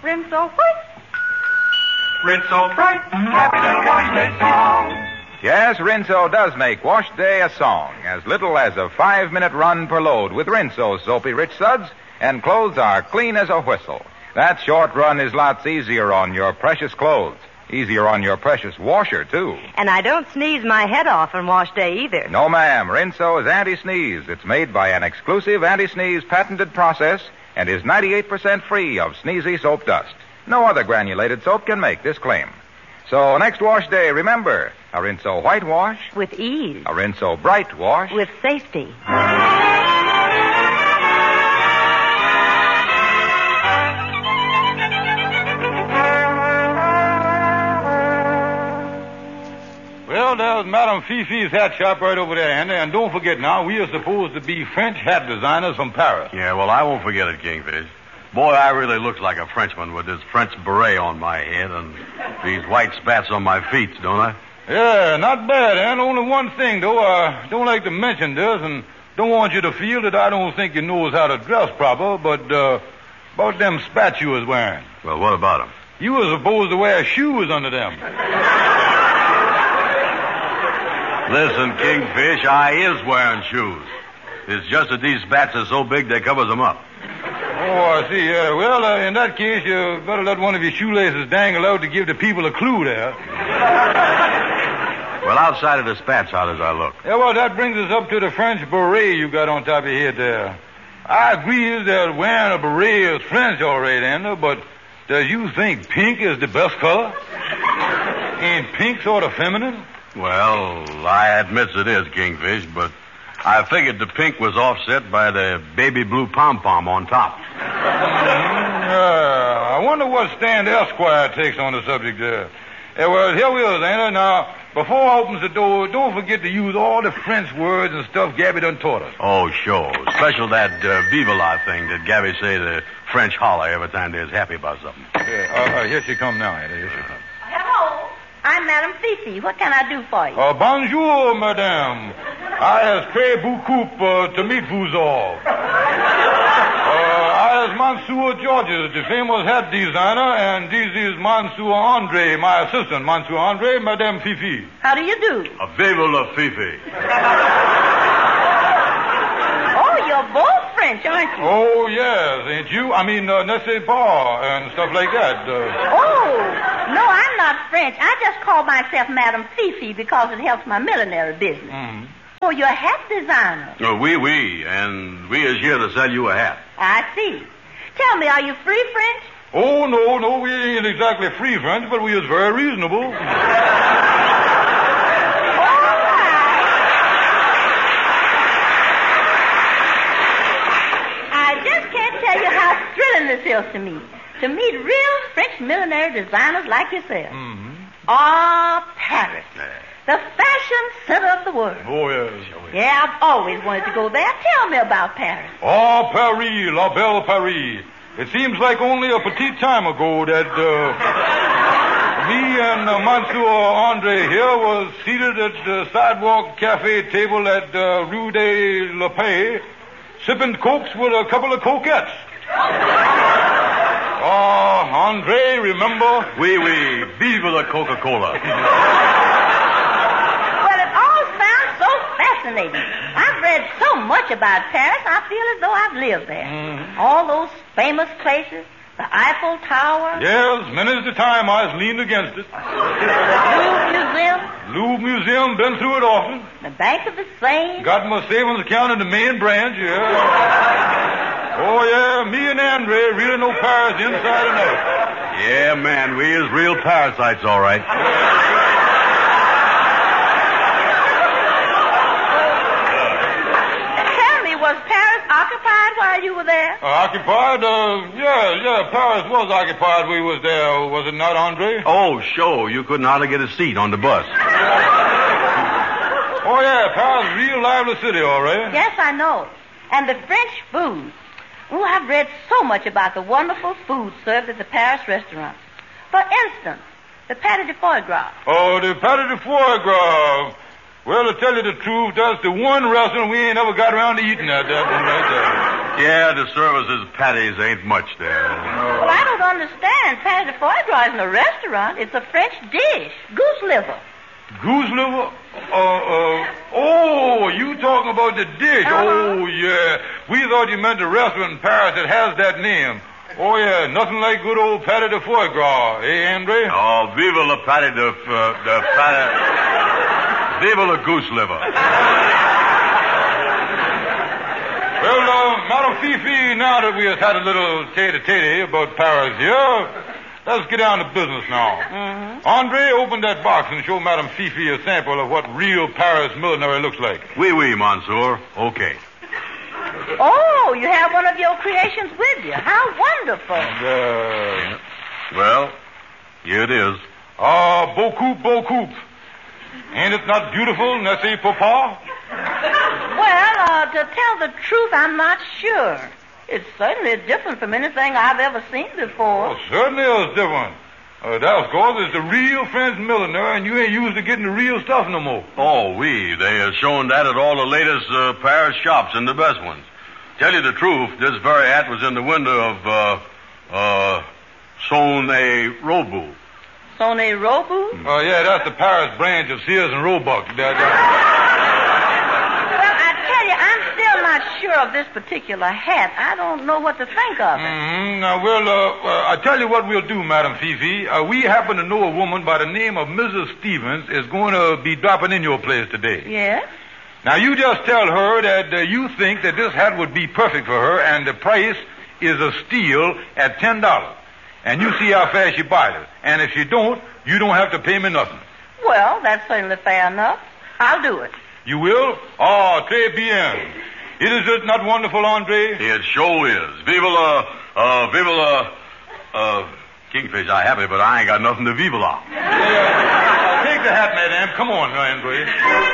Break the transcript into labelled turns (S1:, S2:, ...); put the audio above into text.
S1: Rinso white.
S2: Rinso bright, Captain Wash Day song.
S3: Yes, Rinso does make wash day a song. As little as a 5-minute run per load with Rinso soapy rich suds, and clothes are clean as a whistle. That short run is lots easier on your precious clothes. Easier on your precious washer, too.
S1: And I don't sneeze my head off on wash day either.
S3: No, ma'am. Rinso is anti-sneeze. It's made by an exclusive anti-sneeze patented process and is 98% free of sneezy soap dust. No other granulated soap can make this claim. So next wash day, remember, a Rinso white wash.
S1: With ease.
S3: A Rinso bright wash.
S1: With safety.
S4: Well, there's Madame Fifi's hat shop right over there, Henry. And don't forget now, we are supposed to be French hat designers from Paris.
S5: Yeah, well, I won't forget it, Kingfish. Boy, I really look like a Frenchman with this French beret on my head and these white spats on my feet, don't I?
S4: Yeah, not bad, and only one thing, though. I don't like to mention this, and don't want you to feel that I don't think you knows how to dress proper, but about them spats you was wearing.
S5: Well, what about them?
S4: You was supposed to wear shoes under them.
S5: Listen, Kingfish, I is wearing shoes. It's just that these spats are so big they covers them up.
S4: Oh, I see. Well, in that case, you better let one of your shoelaces dangle out to give the people a clue there.
S5: Well, outside of the spats, how does I look?
S4: Yeah, well, that brings us up to the French beret you got on top of your head there. I agree that wearing a beret is French all right, Andrew, but does you think pink is the best color? Ain't pink sort of feminine?
S5: Well, I admit it is, Kingfish, but I figured the pink was offset by the baby blue pom-pom on top.
S4: I wonder what stand Esquire takes on the subject there. Yeah, well, here we are, Anna. Now, before I opens the door, don't forget to use all the French words and stuff Gabby done taught us.
S5: Oh, sure. Special that vive la thing that Gabby say the French holler every time they're happy about something.
S4: Yeah, here she come now, Anna. Here she come.
S1: Hello. I'm Madame Fifi. What can I do for you?
S4: Bonjour, madame. I is très beaucoup to meet vous all. I is Monsieur Georges, the famous hat designer, and this is Monsieur Andre, my assistant. Monsieur Andre, Madame Fifi.
S1: How do you do?
S5: A vive la Fifi.
S1: Oh, you're both French, aren't you?
S4: Oh, yes, ain't you? I mean, n'est-ce pas, and stuff like that.
S1: Oh, no, I'm not French. I just call myself Madame Fifi because it helps my millinery business.
S4: Mm-hmm.
S1: Oh, you're a hat designer.
S5: Oh, oui, and we is here to sell you a hat.
S1: I see. Tell me, are you free French?
S4: Oh, no, we ain't exactly free French, but we is very reasonable. This is to me. To meet real French millinery designers like yourself. Mm-hmm.
S1: Paris. The fashion center of the world.
S4: Oh, yes.
S1: Yeah, I've always wanted to go there. Tell me about Paris.
S4: Paris, la belle Paris. It seems like only a petit time ago that me and Monsieur Andre here was seated at the sidewalk cafe table at Rue de la Paix, sipping cokes with a couple of coquettes. Andre, remember?
S5: Oui, vive la Coca-Cola.
S1: Well, it all sounds so fascinating. I've read so much about Paris, I feel as though I've lived there.
S4: Mm-hmm.
S1: All those famous places, the Eiffel Tower.
S4: Yes, many's the time I was leaned against it.
S1: The
S4: Louvre Museum, been through it often.
S1: The Bank of the Seine.
S4: Got my savings account in the main branch, yeah. Oh, yeah, me and Andre really know Paris inside and out.
S5: Yeah, man, we is real parasites, all right.
S1: Tell me, was Paris occupied while you were there?
S4: Occupied? Yeah, Paris was occupied when we was there, was it not, Andre?
S5: Oh, sure, you couldn't hardly get a seat on the bus.
S4: Oh, yeah, Paris, real lively city, all right.
S1: Yes, I know. And the French food. Oh, I've read so much about the wonderful food served at the Paris restaurants. For instance, the pâté de foie gras.
S4: Oh, the pâté de foie gras. Well, to tell you the truth, that's the one restaurant we ain't ever got around to eating at, that one right there.
S5: Yeah, the services patties ain't much there.
S1: Well, I don't understand. And patty de foie gras isn't a restaurant. It's a French dish. Goose liver.
S4: Goose liver? Oh, you talking about the dish?
S1: Uh-huh.
S4: Oh, yeah. We thought you meant the restaurant in Paris that has that name. Oh, yeah, nothing like good old patty de foie gras, eh, Andre?
S5: Oh, vive le patty de patty. Vive le goose liver.
S4: Well, Madame Fifi, now that we have had a little tete-a-tete about Paris here, let's get down to business now.
S1: Mm-hmm.
S4: Andre, open that box and show Madame Fifi a sample of what real Paris millinery looks like.
S5: Oui, oui, Monsieur. Okay.
S1: Oh, you have one of your creations with you. How wonderful.
S5: Well, here it is.
S4: Ah, beaucoup. Ain't it not beautiful, n'est-ce papa?
S1: Well, to tell the truth, I'm not sure. It's certainly different from anything I've ever seen before.
S4: Oh, certainly is different. That's because it's the real French milliner, and you ain't used to getting the real stuff no more.
S5: Oh, oui. They are showing that at all the latest Paris shops and the best ones. Tell you the truth, this very hat was in the window of, Sonne Robu.
S1: Sonne Robu?
S4: Oh, yeah, that's the Paris branch of Sears and Roebuck.
S1: Well, I tell you, I'm still not sure of this particular hat. I don't know what to think of it.
S4: Mm-hmm. Now, I tell you what we'll do, Madam Fifi. We happen to know a woman by the name of Mrs. Stevens is going to be dropping in your place today.
S1: Yes?
S4: Now, you just tell her that you think that this hat would be perfect for her, and the price is a steal at $10. And you see how fast she buys it. And if you don't have to pay me nothing.
S1: Well, that's certainly fair enough. I'll do it.
S4: You will? Ah, très bien. Is it not wonderful, Andre?
S5: It sure is. Vive la, Kingfish, I have it, but I ain't got nothing to vive la.
S4: Take the hat, madame. Come on, Andre.